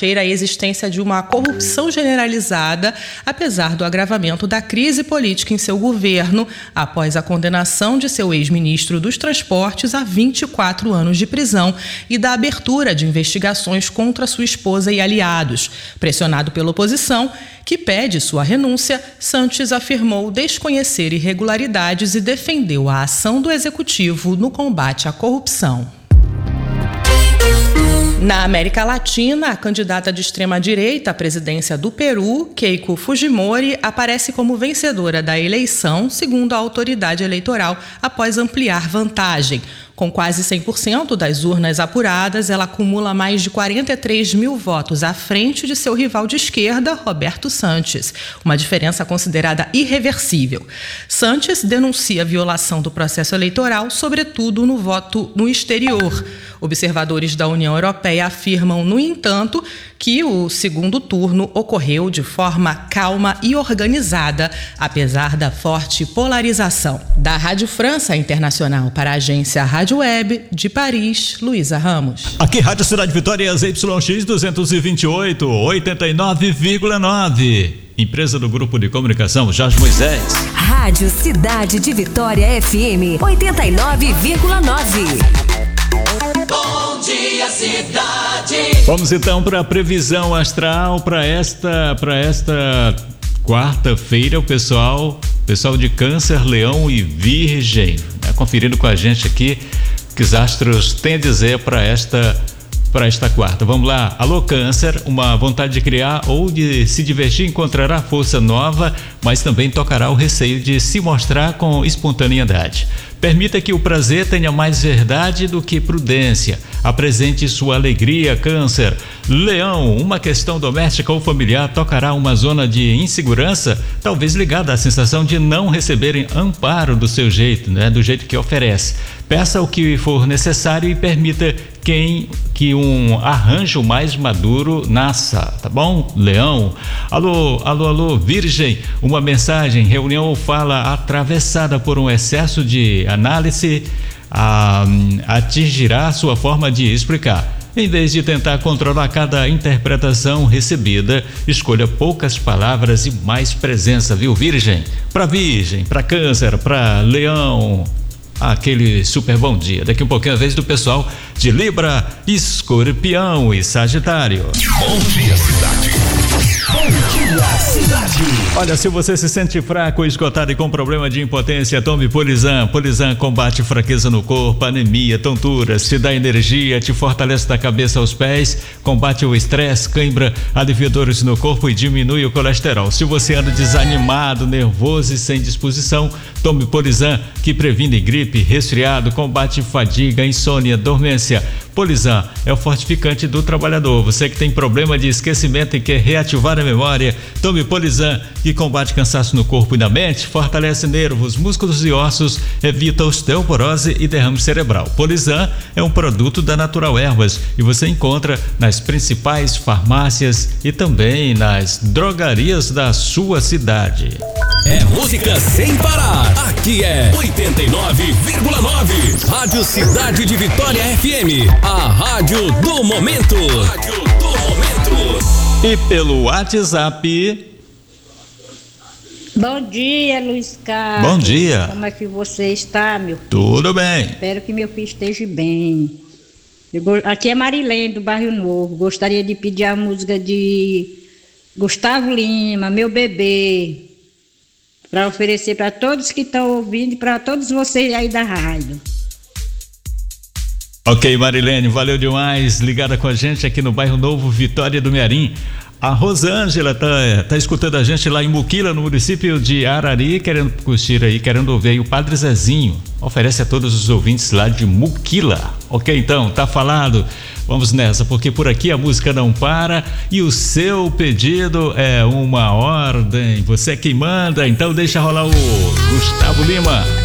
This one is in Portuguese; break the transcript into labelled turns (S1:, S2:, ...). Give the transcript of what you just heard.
S1: quarta-feira a existência de uma corrupção generalizada, apesar do agravamento da crise política em seu governo, após a condenação de seu ex-ministro dos Transportes a 24 anos de prisão e da abertura de investigações contra sua esposa e aliados. Pressionado pela oposição, que pede sua renúncia, Sanches afirmou desconhecer irregularidades e defendeu a ação do executivo no combate à corrupção. Na América Latina, a candidata de extrema-direita à presidência do Peru, Keiko Fujimori, aparece como vencedora da eleição, segundo a autoridade eleitoral, após ampliar vantagem. Com quase 100% das urnas apuradas, ela acumula mais de 43 mil votos à frente de seu rival de esquerda, Roberto Sanches, uma diferença considerada irreversível. Sanches denuncia a violação do processo eleitoral, sobretudo no voto no exterior. Observadores da União Europeia afirmam, no entanto, que o segundo turno ocorreu de forma calma e organizada, apesar da forte polarização. Da Rádio França Internacional para a agência Rádio Web, de Paris, Luísa Ramos.
S2: Aqui, Rádio Cidade Vitória, ZYX 228, 89,9. Empresa do Grupo de Comunicação Jorge Moisés.
S3: Rádio Cidade de Vitória FM 89,9.
S4: Bom dia, cidade.
S2: Vamos então para a previsão astral para esta quarta-feira. O pessoal de Câncer, Leão e Virgem, né, conferindo com a gente aqui o que os astros têm a dizer para esta quarta. Vamos lá. Alô, Câncer, uma vontade de criar ou de se divertir encontrará força nova, mas também tocará o receio de se mostrar com espontaneidade. Permita que o prazer tenha mais verdade do que prudência. Apresente sua alegria, Câncer. Leão, uma questão doméstica ou familiar tocará uma zona de insegurança, talvez ligada à sensação de não receberem amparo do seu jeito, né? Do jeito que oferece. Peça o que for necessário e permita que um arranjo mais maduro nasça, tá bom, Leão? Alô, Virgem, uma mensagem, reunião ou fala atravessada por um excesso de análise atingirá sua forma de explicar. Em vez de tentar controlar cada interpretação recebida, escolha poucas palavras e mais presença, viu, Virgem? Para Virgem, para Câncer, para Leão, aquele super bom dia. Daqui um pouquinho a vez do pessoal de Libra, Escorpião e Sagitário.
S4: Bom dia, cidade. Bom dia, cidade.
S2: Olha, se você se sente fraco, esgotado e com problema de impotência, tome Polizan. Polizan combate fraqueza no corpo, anemia, tonturas, te dá energia, te fortalece da cabeça aos pés, combate o estresse, cãibra, alivia dores no corpo e diminui o colesterol. Se você anda desanimado, nervoso e sem disposição, tome Polizan, que previne gripe, resfriado, combate fadiga, insônia, dormência. Polizan é o fortificante do trabalhador. Você que tem problema de esquecimento e quer reativar a memória, tome Polizan, que combate cansaço no corpo e na mente, fortalece nervos, músculos e ossos, evita osteoporose e derrame cerebral. Polizan é um produto da Natural Ervas e você encontra nas principais farmácias e também nas drogarias da sua cidade.
S4: É música sem parar. Aqui é 89,9. Rádio Cidade de Vitória FM. A rádio do momento. Rádio do momento.
S2: E pelo WhatsApp.
S5: Bom dia, Luiz Carlos.
S2: Bom dia.
S5: Como é que você está, meu filho?
S2: Tudo bem.
S5: Espero que meu filho esteja bem. Aqui é Marilene, do Bairro Novo. Gostaria de pedir a música de Gustavo Lima, Meu Bebê, para oferecer para todos que estão ouvindo e para todos vocês aí da rádio.
S2: Ok, Marilene, valeu demais, ligada com a gente aqui no Bairro Novo, Vitória do Mearim. A Rosângela tá escutando a gente lá em Muquila, no município de Arari, querendo curtir aí, querendo ouvir aí o Padre Zezinho. Oferece a todos os ouvintes lá de Muquila. Ok, então, tá falado. Vamos nessa, porque por aqui a música não para e o seu pedido é uma ordem. Você é quem manda, então deixa rolar o Gustavo Lima.